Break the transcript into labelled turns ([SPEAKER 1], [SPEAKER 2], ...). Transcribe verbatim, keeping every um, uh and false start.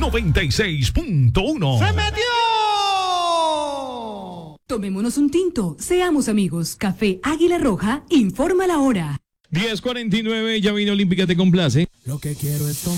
[SPEAKER 1] noventa y seis punto uno.
[SPEAKER 2] ¡Se metió!
[SPEAKER 3] Tomémonos un tinto, seamos amigos. Café Águila Roja informa la hora.
[SPEAKER 4] diez cuarenta y nueve, ya vino Olímpica, te complace.
[SPEAKER 2] Lo que quiero es tomar.